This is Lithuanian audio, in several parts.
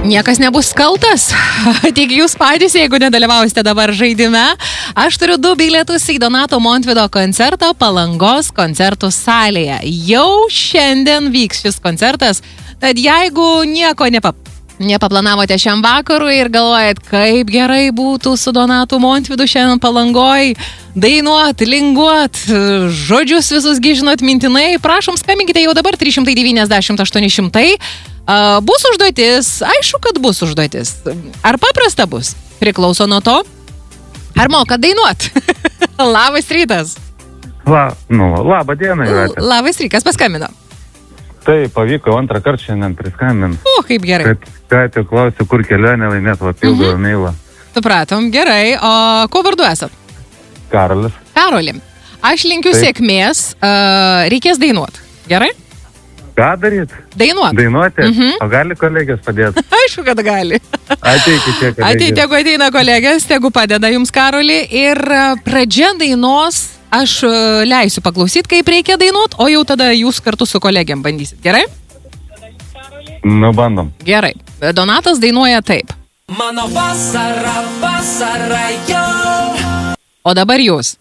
Niekas nebus kaltas, tik jūs patys, jeigu nedalyvausite dabar žaidime. Aš turiu 2 bilietus į Donato Montvydo koncertą Palangos koncertų salėje. Jau šiandien vyks šis koncertas, tad jeigu nieko nepaplanavote šiam vakarui ir galvojat, kaip gerai būtų su Donatu Montvydu šiandien Palangoj dainuot, linguot, žodžius visus žinot mintinai, prašom skambinkite jau dabar 390 800. Bus užduotis, aišku, kad bus užduotis. Ar paprasta bus? Priklauso nuo to. Ar mokat dainuot? Labas rytas. Labą dieną, Jūratė. Labas rytas, paskambino. Tai pavyko antrą kartą šiandien priskambinti. Kaip gerai. Ką tik klausiu, kur kelionė laimėt, papildau mailą. Supratom, gerai. O kuo vardu esat? Karolis. Karoli, aš linkiu sėkmės, reikės dainuot. Gerai? Ką daryt? Dainuot. Dainuoti? O gali kolegės padėti? Aišku, kad gali. Ateikite, kolegės. Tegu ateina kolegės, tegu padeda jums, Karoli. Ir pradžia dainos aš leisiu paklausyti, kaip reikia dainuot, o jau tada jūs kartu su kolegėm bandysit. Gerai? Bandom. Gerai. Donatas dainuoja taip. Mano vasara, vasara jau. O dabar jūs.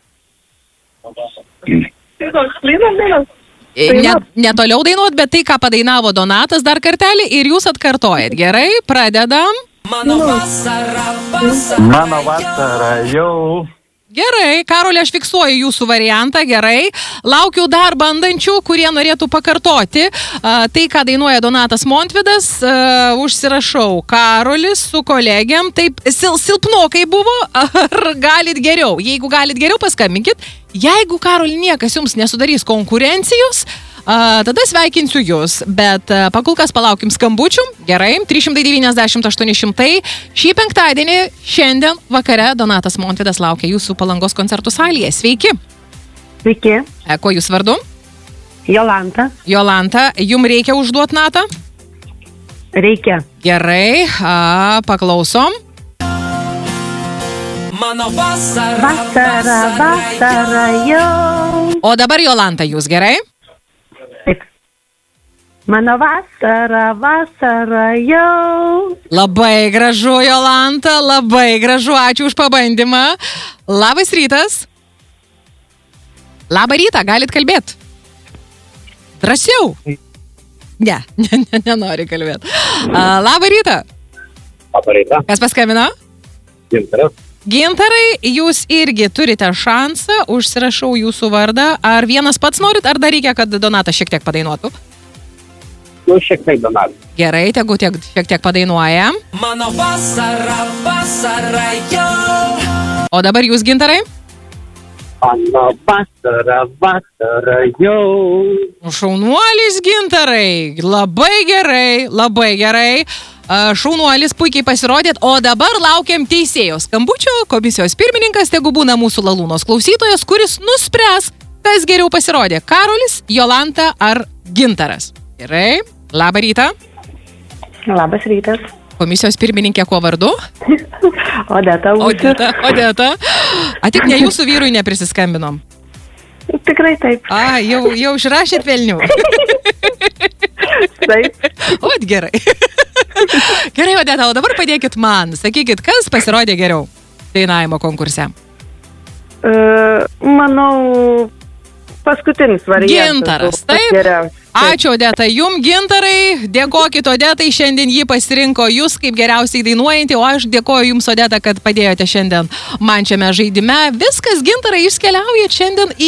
Ne toliau dainuot, bet tai, ką padainavo Donatas dar kartelį ir jūs atkartojat. Gerai, pradedam. Mano vasara, Mano vasara jau. Gerai, Karoli, aš fiksuoju jūsų variantą, gerai. Laukiu dar bandančių, kurie norėtų pakartoti. Tai, ką dainuoja Donatas Montvydas, užsirašau Karolis su kolegiam. Taip, silpnokai buvo, ar galit geriau? Jeigu galit geriau, paskambinkit. Jeigu, Karoli, niekas jums nesudarys konkurencijos, tada sveikinsiu jūs, bet pakol kas palaukim skambučių. Gerai, 390 800. Šį penktadienį, šiandien vakare, Donatas Montvydas laukia jūsų Palangos koncertų salėje. Sveiki. Sveiki. Kuo jūs vardu? Jolanta. Jolanta, jum reikia užduot natą? Reikia. Gerai, paklausom. Mano vasara, Vasara, vasara jau. O dabar Jolanta, jūs gerai? Taip. Mano vasara, vasara jau. Labai gražu, Jolanta, labai gražu, ačiū už pabandymą. Labas rytas. Labą rytą, galit kalbėt. Drąsiau. Ne, nenori kalbėt. Labą rytą. Labą rytą. Kas paskambino? Gintaras. Gintarai, jūs irgi turite šansą, užsirašau jūsų vardą. Ar vienas pats norit, ar dar reikia, kad Donatas šiek tiek padainuotų? Šiek tiek Donatas. Gerai, tegu šiek tiek padainuoja. mano vasara, vasara jau. O dabar jūs, Gintarai? Mano vasara, vasara jau. Šaunuolis, Gintarai. Labai gerai, labai gerai. Šaunuolis, puikiai pasirodėt, o dabar laukiam teisėjos skambučio. Komisijos pirmininkas tegu būna mūsų Lalūnos klausytojas, kuris nuspręs, kas geriau pasirodė. Karolis, Jolanta ar Gintaras. Gerai, labą rytą. Labas rytas. Komisijos pirmininkė kuo vardu? Odeta. Odeta. Tik ne jūsų vyrui neprisiskambinom. Tikrai taip. Jau išrašėt velnių. Taip. Ot, gerai. Gerai, Odeta, o dabar padėkit man. Sakykit, kas pasirodė geriau dainavimo konkurse? Manau, paskutinis variantas. Gintaras, taip? Geriausias. Ačiū, Odeta. Jum, Gintarai, dėkokit Odetai, šiandien jį pasirinko jūs kaip geriausiai dainuojantį, o aš dėkoju jums, Odeta, kad padėjote šiandien man šiame žaidime. Viskas, Gintarai, jūs keliaujat šiandien į